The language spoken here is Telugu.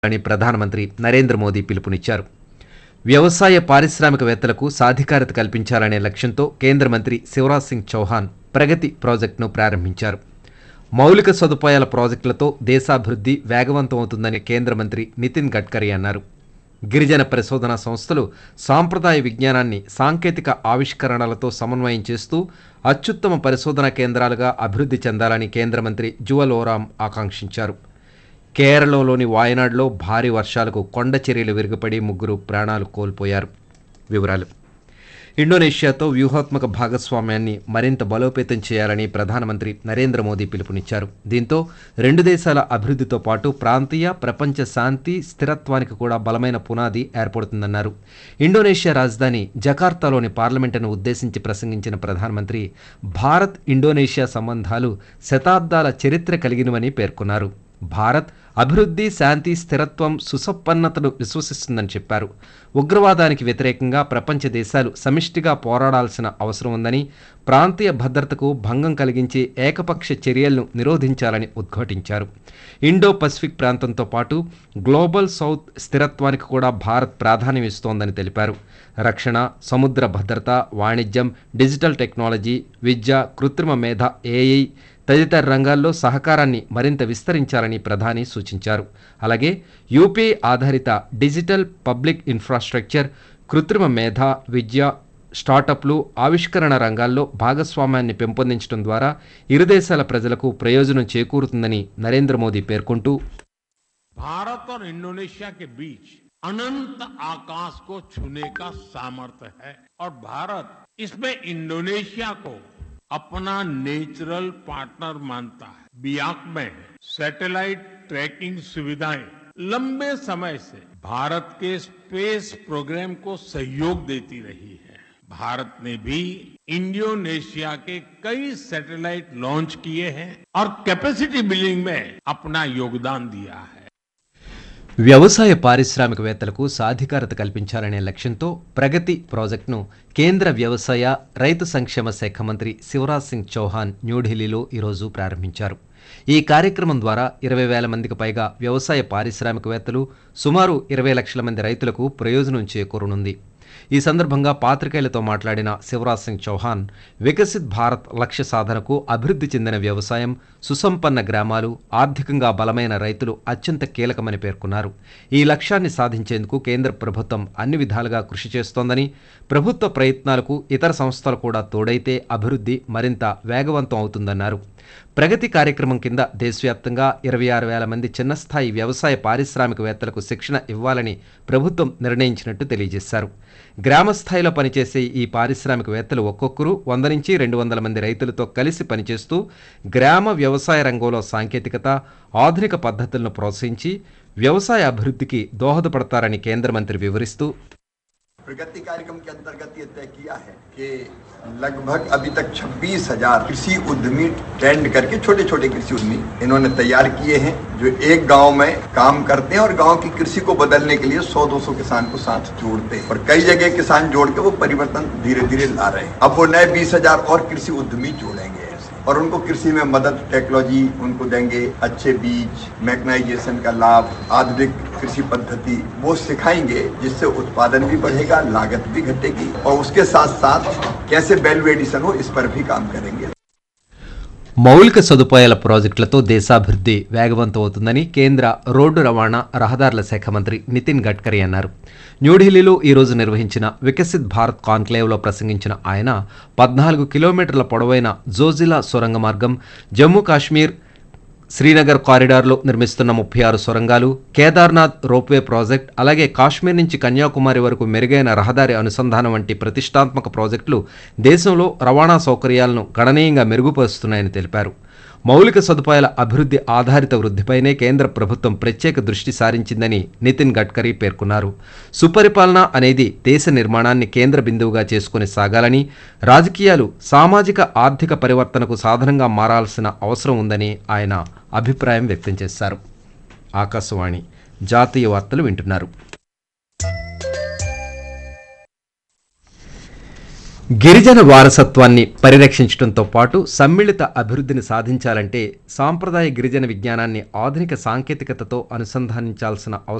అని ప్రధానమంత్రి నరేంద్ర మోదీ పిలుపునిచ్చారు. వ్యవసాయ పారిశ్రామికవేత్తలకు సాధికారత కల్పించాలనే లక్ష్యంతో కేంద్ర మంత్రి శివరాజ్ సింగ్ చౌహాన్ ప్రగతి ప్రాజెక్టును ప్రారంభించారు. మౌలిక సదుపాయాల ప్రాజెక్టులతో దేశాభివృద్ధి వేగవంతమవుతుందని కేంద్ర మంత్రి నితిన్ గడ్కరీ అన్నారు. గిరిజన పరిశోధనా సంస్థలు సాంప్రదాయ విజ్ఞానాన్ని సాంకేతిక ఆవిష్కరణలతో సమన్వయం చేస్తూ అత్యుత్తమ పరిశోధనా కేంద్రాలుగా అభివృద్ధి చెందాలని కేంద్ర మంత్రి జువల్ ఓరామ్ ఆకాంక్షించారు. కేరళలోని వాయనాడ్లో భారీ వర్షాలకు కొండ చర్యలు విరిగిపడి 3 ప్రాణాలు కోల్పోయారు. వివరాలు. ఇండోనేషియాతో వ్యూహాత్మక భాగస్వామ్యాన్ని మరింత బలోపేతం చేయాలని ప్రధానమంత్రి నరేంద్ర మోదీ పిలుపునిచ్చారు. దీంతో రెండు దేశాల అభివృద్ధితో పాటు ప్రాంతీయ, ప్రపంచ శాంతి, స్థిరత్వానికి కూడా బలమైన పునాది ఏర్పడుతుందన్నారు. ఇండోనేషియా రాజధాని జకార్తాలోని పార్లమెంటును ఉద్దేశించి ప్రసంగించిన ప్రధానమంత్రి భారత్ ఇండోనేషియా సంబంధాలు శతాబ్దాల చరిత్ర కలిగినవని పేర్కొన్నారు. భారత్ అభివృద్ధి, శాంతి, స్థిరత్వం, సుసంపన్నతను విశ్వసిస్తుందని చెప్పారు. ఉగ్రవాదానికి వ్యతిరేకంగా ప్రపంచ దేశాలు సమిష్టిగా పోరాడాల్సిన అవసరం ఉందని, ప్రాంతీయ భద్రతకు భంగం కలిగించే ఏకపక్ష చర్యలను నిరోధించాలని ఉద్ఘాటించారు. ఇండో పసిఫిక్ ప్రాంతంతో పాటు గ్లోబల్ సౌత్ స్థిరత్వానికి కూడా భారత్ ప్రాధాన్యం ఇస్తోందని తెలిపారు. రక్షణ, సముద్ర భద్రత, వాణిజ్యం, డిజిటల్ టెక్నాలజీ, విద్య, కృత్రిమ మేధ, ఏఐ తదితర రంగాల్లో సహకారాన్ని మరింత విస్తరించాలని ప్రధాని సూచించారు. అలాగే యూపీఐ ఆధారిత డిజిటల్ పబ్లిక్ ఇన్ఫ్రాస్ట్రక్చర్, కృత్రిమ మేధ, విద్య, స్టార్టప్లు, ఆవిష్కరణ రంగాల్లో భాగస్వామ్యాన్ని పెంపొందించడం ద్వారా ఇరు దేశాల ప్రజలకు ప్రయోజనం చేకూరుతుందని నరేంద్ర మోదీ పేర్కొంటూ, भारत और इंडोनेशिया के बीच अनंत आकाश को छूने का सामर्थ्य है और भारत इसमें इंडोनेशिया को अपना नेचुरल पार्टनर मानता है. बियाक में सैटेलाइट ट्रैकिंग सुविधाएं लंबे समय से भारत के स्पेस प्रोग्राम को सहयोग देती रही है. भारत ने भी इंडोनेशिया के कई सैटेलाइट लॉन्च किए हैं और कैपेसिटी बिल्डिंग में अपना योगदान दिया है. వ్యవసాయ పారిశ్రామికవేత్తలకు సాధికారత కల్పించాలనే లక్ష్యంతో ప్రగతి ప్రాజెక్టును కేంద్ర వ్యవసాయ, రైతు సంక్షేమ శాఖ మంత్రి శివరాజ్ సింగ్ చౌహాన్ న్యూఢిల్లీలో ఈరోజు ప్రారంభించారు. ఈ కార్యక్రమం ద్వారా 20,000 మందికి పైగా వ్యవసాయ పారిశ్రామికవేత్తలు, సుమారు 20 లక్షల మంది రైతులకు ప్రయోజనం చేకూరనుంది. ఈ సందర్భంగా పాత్రికేయులతో మాట్లాడిన శివరాజ్ సింగ్ చౌహాన్ వికసిత్ భారత్ లక్ష్య సాధనకు అభివృద్ధి చెందిన వ్యవసాయం, సుసంపన్న గ్రామాలు, ఆర్థికంగా బలమైన రైతులు అత్యంత కీలకమని పేర్కొన్నారు. ఈ లక్ష్యాన్ని సాధించేందుకు కేంద్ర ప్రభుత్వం అన్ని విధాలుగా కృషి చేస్తోందని, ప్రభుత్వ ప్రయత్నాలకు ఇతర సంస్థలు కూడా తోడైతే అభివృద్ధి మరింత వేగవంతం అవుతుందన్నారు. ప్రగతి కార్యక్రమం కింద దేశవ్యాప్తంగా 26,000 మంది చిన్నస్థాయి వ్యవసాయ పారిశ్రామికవేత్తలకు శిక్షణ ఇవ్వాలని ప్రభుత్వం నిర్ణయించినట్టు తెలియజేశారు. గ్రామ స్థాయిలో పనిచేసే ఈ పారిశ్రామికవేత్తలు ఒక్కొక్కరు 100 నుంచి 200 మంది రైతులతో కలిసి పనిచేస్తూ గ్రామ వ్యవసాయ రంగంలో సాంకేతికత, ఆధునిక పద్ధతులను ప్రోత్సహించి వ్యవసాయ అభివృద్ధికి దోహదపడతారని కేంద్ర మంత్రి వివరిస్తూ, प्रगति कार्यक्रम के अंतर्गत ये तय किया है कि लगभग अभी तक 26,000 कृषि उद्यमी ट्रेंड करके छोटे छोटे कृषि उद्यमी इन्होंने तैयार किए हैं, जो एक गांव में काम करते हैं और गांव की कृषि को बदलने के लिए 100-200 किसान को साथ जोड़ते हैं और कई जगह किसान जोड़ के वो परिवर्तन धीरे धीरे ला रहे हैं. अब वो नए 20,000 और कृषि उद्यमी जोड़ेंगे और उनको कृषि में मदद, टेक्नोलॉजी उनको देंगे, अच्छे बीज, मैकेनाइजेशन का लाभ, आधुनिक कृषि पद्धति वो सिखाएंगे, जिससे उत्पादन भी बढ़ेगा, लागत भी घटेगी और उसके साथ साथ कैसे वैल्यू एडिशन हो इस पर भी काम करेंगे. మౌలిక సదుపాయాల ప్రాజెక్టులతో దేశాభివృద్ధి వేగవంతమవుతుందని కేంద్ర రోడ్డు రవాణా, రహదారుల శాఖ మంత్రి నితిన్ గడ్కరీ అన్నారు. న్యూఢిల్లీలో ఈరోజు నిర్వహించిన వికసిత్ భారత్ కాన్క్లేవ్లో ప్రసంగించిన ఆయన 14 కిలోమీటర్ల పొడవైన జోజిలా సొరంగ మార్గం, జమ్మూ కాశ్మీర్ శ్రీనగర్ కారిడార్లో నిర్మిస్తున్న 36 సొరంగాలు, కేదార్నాథ్ రోప్వే ప్రాజెక్ట్, అలాగే కాశ్మీర్ నుంచి కన్యాకుమారి వరకు మెరుగైన రహదారి అనుసంధానం వంటి ప్రతిష్టాత్మక ప్రాజెక్టులు దేశంలో రవాణా సౌకర్యాలను గణనీయంగా మెరుగుపరుస్తున్నాయని తెలిపారు. మౌలిక సదుపాయాల అభివృద్ధి ఆధారిత వృద్ధిపైనే కేంద్ర ప్రభుత్వం ప్రత్యేక దృష్టి సారించిందని నితిన్ గడ్కరీ పేర్కొన్నారు. సుపరిపాలన అనేది దేశ నిర్మాణాన్ని కేంద్ర బిందువుగా చేసుకుని సాగాలని, రాజకీయాలు సామాజిక ఆర్థిక పరివర్తనకు సాధనంగా మారాల్సిన అవసరం ఉందని ఆయన అభిప్రాయం వ్యక్తం చేశారు. ఆకాశవాణి జాతీయ వార్తలు వింటున్నారు. గిరిజన వారసత్వాన్ని పరిరక్షించడంతో పాటు సమ్మిళిత అభివృద్ధిని సాధించాలంటే సాంప్రదాయ గిరిజన విజ్ఞానాన్ని ఆధునిక సాంకేతికతతో అనుసంధానించాల్సిన అవసరం